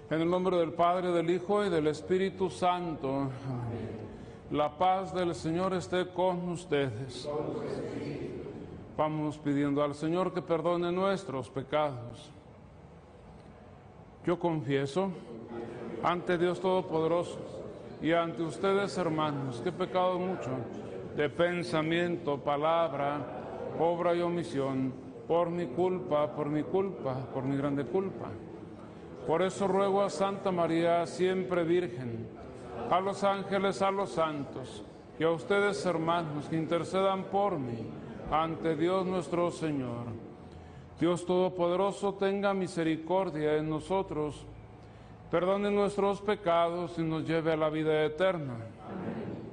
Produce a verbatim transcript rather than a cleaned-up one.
En el nombre del Padre, del Hijo y del Espíritu Santo. La paz del Señor esté con ustedes. Vamos pidiendo al Señor que perdone nuestros pecados. Yo confieso ante Dios Todopoderoso y ante ustedes, hermanos, que he pecado mucho de pensamiento, palabra, obra y omisión, por mi culpa, por mi culpa, por mi grande culpa. Por eso ruego a Santa María, siempre Virgen, a los ángeles, a los santos, y a ustedes, hermanos, que intercedan por mí ante Dios nuestro Señor. Dios Todopoderoso tenga misericordia en nosotros, perdone nuestros pecados y nos lleve a la vida eterna.